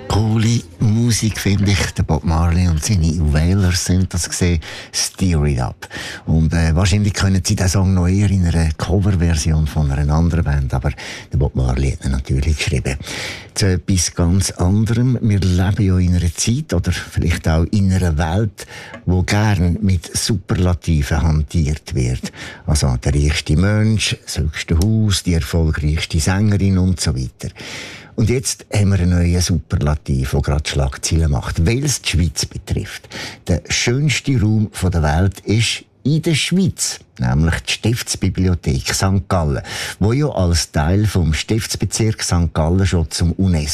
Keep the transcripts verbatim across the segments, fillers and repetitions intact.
Coole Musik, finde ich. Der Bob Marley und seine Wailers sind das gesehen. Steer It Up. Und äh, wahrscheinlich können Sie den Song noch eher in einer Coverversion von einer anderen Band, aber der Bob Marley hat ihn natürlich geschrieben. Zu etwas ganz anderem. Wir leben ja in einer Zeit oder vielleicht auch in einer Welt, wo gern mit Superlativen hantiert wird. Also der reichste Mensch, das höchste Haus, die erfolgreichste Sängerin und so weiter. Und jetzt haben wir einen neuen Superlativ, der gerade Schlagzeilen macht, weil es die Schweiz betrifft. Der schönste Raum der Welt ist in der Schweiz, nämlich die Stiftsbibliothek Sankt Gallen, wo ja als Teil vom Stiftsbezirk Sankt Gallen schon zum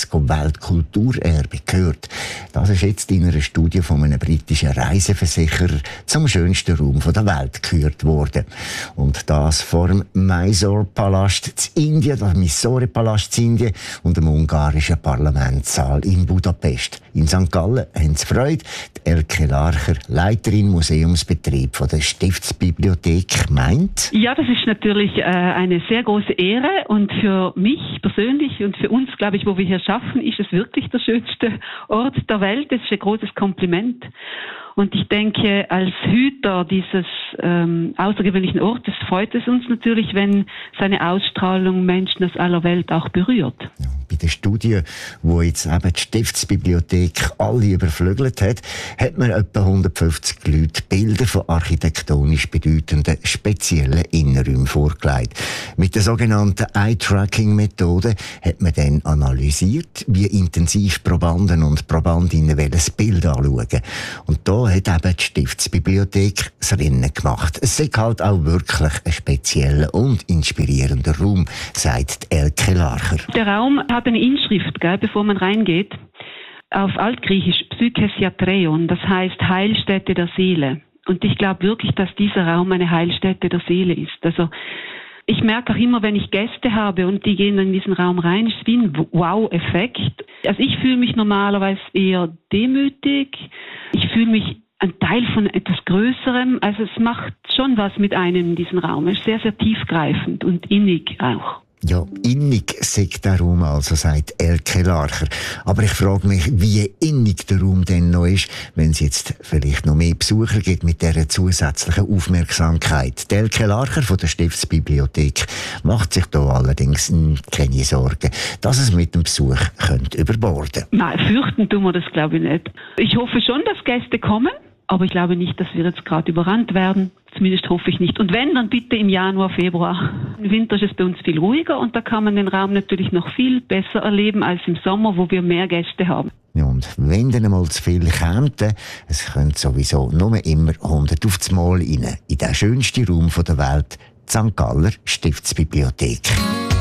UNESCO-Weltkulturerbe gehört. Das ist jetzt in einer Studie von einem britischen Reiseversicherer zum schönsten Raum der Welt gekürt worden. Und das vor dem Mysore-Palast in Indien, das Mysore-Palast in Indien und dem ungarischen Parlamentssaal in Budapest. In Sankt Gallen haben sie Freude. Die Elke Larcher, Leiterin Museumsbetrieb von der Stiftsbibliothek, meint: Ja, das ist natürlich äh, eine sehr große Ehre und für mich persönlich und für uns, glaube ich, wo wir hier schaffen, ist es wirklich der schönste Ort der Welt. Das ist ein großes Kompliment. Und ich denke, als Hüter dieses ähm, außergewöhnlichen Ortes freut es uns natürlich, wenn seine Ausstrahlung Menschen aus aller Welt auch berührt. Ja, bei der Studie, wo jetzt eben die Stiftsbibliothek alle überflügelt hat, hat man etwa hundertfünfzig Leute Bilder von architektonisch bedeutenden speziellen Innenräumen vorgelegt. Mit der sogenannten Eye-Tracking-Methode hat man dann analysiert, wie intensiv Probanden und Probandinnen das Bild anschauen. Und da hat eben die Stiftsbibliothek das Rennen gemacht. Es ist halt auch wirklich ein spezieller und inspirierender Raum, sagt Elke Larcher. Der Raum hat eine Inschrift, gell, bevor man reingeht, auf Altgriechisch Psychesiatreion, das heißt Heilstätte der Seele. Und ich glaube wirklich, dass dieser Raum eine Heilstätte der Seele ist. Also ich merke auch immer, wenn ich Gäste habe und die gehen in diesen Raum rein, ist es wie ein Wow-Effekt. Also ich fühle mich normalerweise eher demütig. Ich fühle mich ein Teil von etwas Größerem. Also es macht schon was mit einem in diesem Raum. Es ist sehr, sehr tiefgreifend und innig auch. Ja, innig sagt der Raum also, sagt Elke Larcher. Aber ich frage mich, wie innig der Raum denn noch ist, wenn es jetzt vielleicht noch mehr Besucher gibt mit dieser zusätzlichen Aufmerksamkeit. Die Elke Larcher von der Stiftsbibliothek macht sich da allerdings keine Sorgen, dass es mit dem Besuch könnte überborden. Nein, fürchten tun wir das, glaube ich, nicht. Ich hoffe schon, dass Gäste kommen, aber ich glaube nicht, dass wir jetzt gerade überrannt werden. Zumindest hoffe ich nicht. Und wenn, dann bitte im Januar, Februar. Im Winter ist es bei uns viel ruhiger und da kann man den Raum natürlich noch viel besser erleben als im Sommer, wo wir mehr Gäste haben. Ja, und wenn dann mal zu viel kämen, es könnte sowieso nur immer hundert auf das Mal rein, in den schönsten Raum der Welt, die Sankt Galler Stiftsbibliothek.